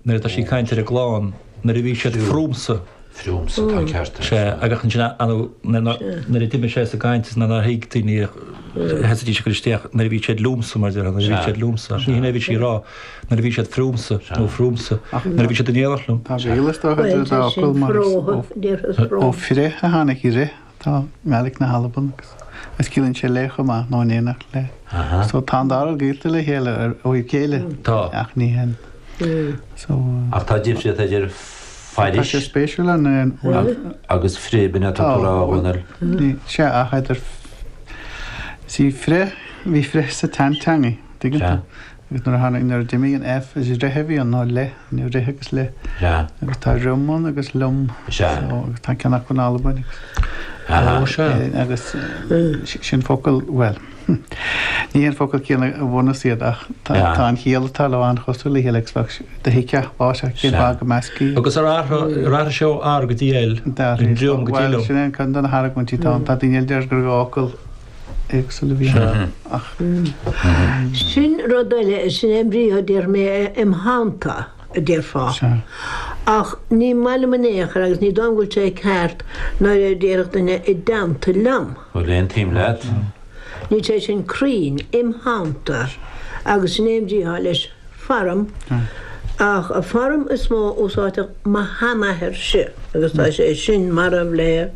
nar tá sí caiinte a gláán na a bhí sé frúmsa tá ceart sé agachan sinna na a tiime sé a gaiintes na hiigtíí heí se goisteach na bhí sé lúmsa mar na bhí sé lúmsa. Ní bhí sí rá na bhí sé frúmsa nó frúmsa na bhí sé déalachlum. Tá réalaáil mar ó fré a hána í ré tá melik na Halban. Is cílann sé lecha má nó éach le. So tá dá géte le héile ó chéile ach ní hen. Ach tá ddíb sé idir fáidir sé spéisiúil an agus frébinna táráhhanar. Ní sé a idir sí fré hí fré sa tantangi nar hána inar dimí an F is réhehí an ná le ní réthegus le agus tá rumán agus lom tá cenach chun Alban. agus sin focail well. Ní an focail cíanna bhna siad ach tá an chéal talháin chosú le hélegsfach de hiice báise cé bag mecí. Agus rá seo á go díal dúm go díal. Sin chun den Harach mutí tá tá daoine deir gur gácail éagsúla bhí ach. Sin rudaile sin éimríí déir mé imthanta a déir fá. Ach ní meile manéachar agus ní dámhúil sé ceart nar a déireach duine i damta lam. Ó léon tíim leat. Ní sé sin crín imthanta agus sin éimdíá leis faram ach a faram is mó úsáteach má hanathir se agus tá sé sin marmh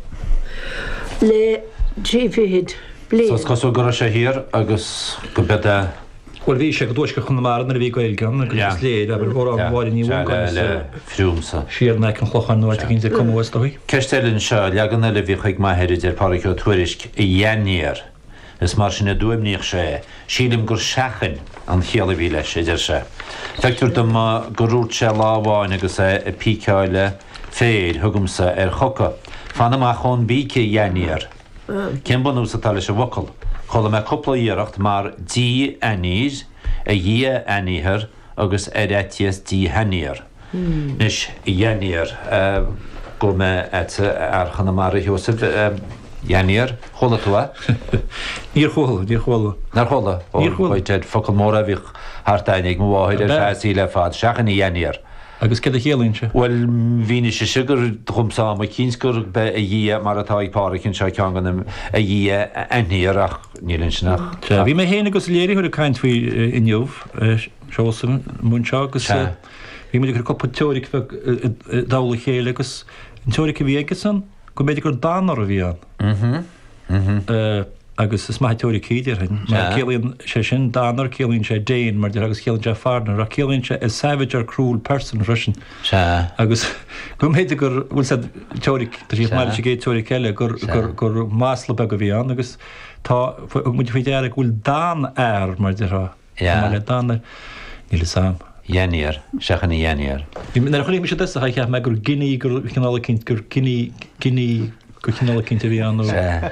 le trífiid bliain. Sás cosú go sé hir agus go beda Well bhí sé go dúisce chun mar na bhí goil gan léad a bhil ní le friúmsa. Siar na an chlochan nó cinnte cumhaí. Ceirtelinn seo leganna le bhí chuig maithir idir páraío tuairisc i dhéanaar. Is mar sinna dúimníoch sé, sílim gur seachan an chéala bhí leis idir se. Feictúir do gurút sé lábháin agus é píceáile féad thugumsa ar choca. Fanna má chun bíce dhéanaar. Cén banú sa tal se bhacail. Chola me coppla íireacht mar dí aníos a dhí aníhir agus éitias dí haníar. Nis dhéanaar go me archanna mar a hiosah dhéanaar chola tú a? Níor chola. Nar chola? Níor chola. Bhaid focail mór a bhíh hartainig mháid ar feí le fad seachan í dhéanaar. Agus cé a chéalainn se? Well híine sé sigur chumsá a cínsgur be a dhí mar atá ag páiricinn seo ceangan a dhí aníarach nílann sinach. Bhí mé héana agus léirí chuir a caiint faoi inniuh seosan múnseo agus bhí mu gur coppa teóric dála chéile agus an teóric a bhí agus san go méidir gur dánar a bhí an. Agus is mai teóric cíidir mar céalaonn sé sin dánar céalaonn sé déin mar agus céalann sé farnar a céalaonn sé is savage or cruel person rusin. Agus go méidir gur bhfuil sé teóric tá sí mar sé gé teóric eile gur másla be go bhí an agus tá mu fao dearach bhfuil dán air mar derá le dánar níle sam. Dhéanaar, seachan í dhéanaar. Nar chuí sé deasa ha me gur Guinea gur cinnála cinint gur Guinea go cinnála cinnta bhí an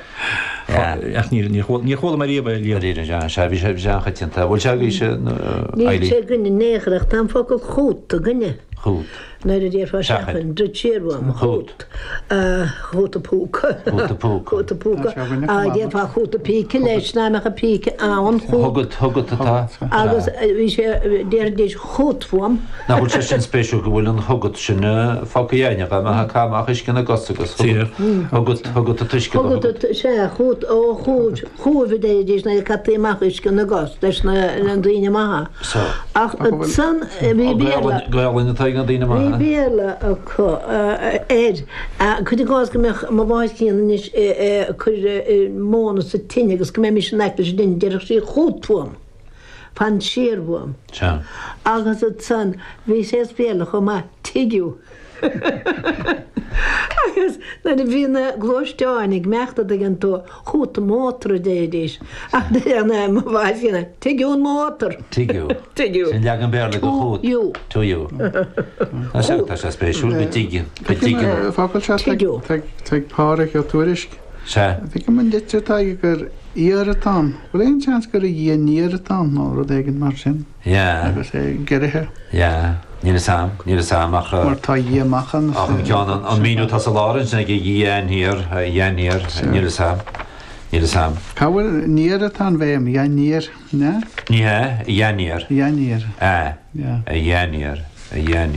ní chola mar riomh sé bhí sé bheanchatinta bhil se bhí sé ní sé gunne néach tam focail chuút a gunne. Chuút. Na a déir fá seachan dúirham chuút chuúta púca chuúta púca a déir fá chuúta píce leis náach a píce ann thugad atá. Agus bhí sé déir dééis chuútfuam. Na bhfuil sé sin spéisiú go bhfuil an thugad sinna fáca dhéanaach a me cáach is cinna gosagus. Thugad a tuisce. sé chuút ó chuúd chuúh déidir na catíach is cinna gas leis an daoine maithe. Ach san bhí Gláilinn an daoine maithe. Béle éid chud gás go má bháid cían is chur móna sa tinine agus go mé mis neicla sé duine deireach sí chuútfuam fan siirhfuam. Agus san bhí sé béle chu má tiigiú. Agus na bhína glóisteáinnig meachta an tú chuúta mótar déidir. Ach déana bhhaithna tiún mótar. Tiú. Sin legan béla go chuút. Túú. Tá sé spéisiúil go tiigi. Fácail se teag páric ó tuairisc. Bhí go man deirtá gur íaratá. Bhfuil éon chans gur a dhéanaíaratá nó ru éigen mar sin. Agus é geirithe. Níle sam ach mar tá dhéamachchan cean an míú tá sa lárin sinna go dhéanaar níle sam. Cáhfuil níaratá bhéim dhéanaar ne? Ní dhéanaar. Dhéanaar. A dhéanaar.